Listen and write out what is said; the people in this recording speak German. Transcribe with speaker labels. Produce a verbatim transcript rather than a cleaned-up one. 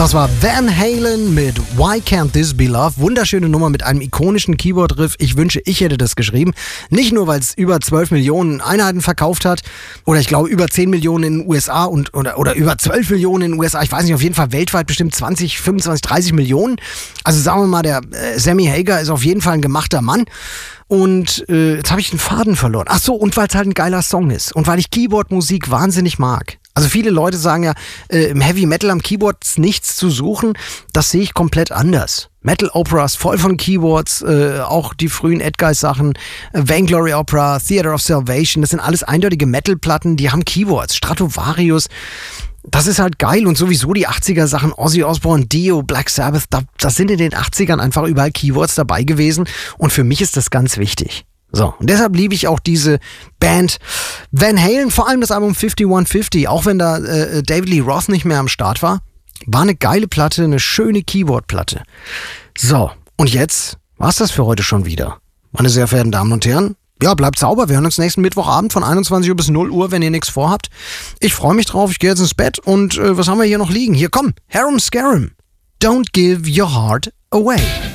Speaker 1: Das war Van Halen mit Why Can't This Be Love? Wunderschöne Nummer mit einem ikonischen Keyboard-Riff. Ich wünsche, ich hätte das geschrieben. Nicht nur, weil es über zwölf Millionen Einheiten verkauft hat oder ich glaube über zehn Millionen in den U S A und, oder, oder über zwölf Millionen in den U S A. Ich weiß nicht, auf jeden Fall weltweit bestimmt zwanzig, fünfundzwanzig, dreißig Millionen. Also sagen wir mal, der äh, Sammy Hagar ist auf jeden Fall ein gemachter Mann. Und äh, jetzt habe ich den Faden verloren. Ach so, und weil es halt ein geiler Song ist. Und weil ich Keyboard-Musik wahnsinnig mag. Also viele Leute sagen ja, äh, im Heavy Metal am Keyboard ist nichts zu suchen. Das sehe ich komplett anders. Metal Operas voll von Keyboards, äh, auch die frühen Edguy-Sachen, äh, Vainglory Opera, Theater of Salvation, das sind alles eindeutige Metal-Platten, die haben Keyboards. Stratovarius, das ist halt geil. Und sowieso die achtziger-Sachen, Ozzy Osbourne, Dio, Black Sabbath, da, das sind in den achtzigern einfach überall Keyboards dabei gewesen. Und für mich ist das ganz wichtig. So, und deshalb liebe ich auch diese Band Van Halen, vor allem das Album einundfünfzig fünfzig, auch wenn da äh, David Lee Roth nicht mehr am Start war. War eine geile Platte, eine schöne Keyboard-Platte. So, und jetzt war's das für heute schon wieder. Meine sehr verehrten Damen und Herren, ja, bleibt sauber. Wir hören uns nächsten Mittwochabend von einundzwanzig Uhr bis null Uhr, wenn ihr nichts vorhabt. Ich freue mich drauf, ich gehe jetzt ins Bett und äh, was haben wir hier noch liegen? Hier, komm, Harum Scarum. Don't give your heart away.